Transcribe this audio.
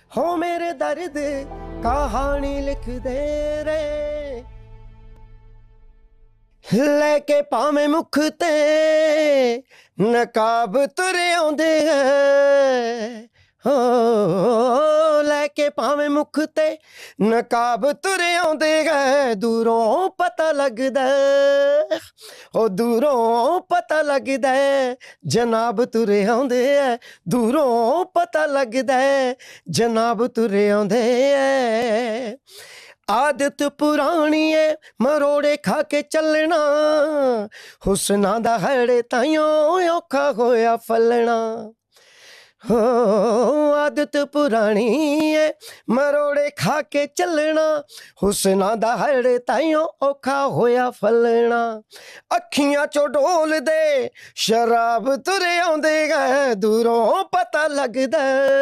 हो मेरे दर्द कहानी लिख दे रे लेके भावें मुख ते नकाब तुरे आउंदे हो लेके भावें मुख ते नकाब तुरे आउंदे दूरों पता लगदा ओ दूरों पता लगदा जनाब तुरे आउंदे दूरों पता लगदा जनाब तुरे आउंदे आदत पुरानी है मरोड़े खा के चलना हुसना दा हड़े ताइयों औखा होया फलना हो आदत पुरानी है मरोड़े खा के चलना हुसना दा हड़े ताइयों औखा होया फलना अखियां चो डोल दे शराब तुरे आउंदे दूरों पता लगदा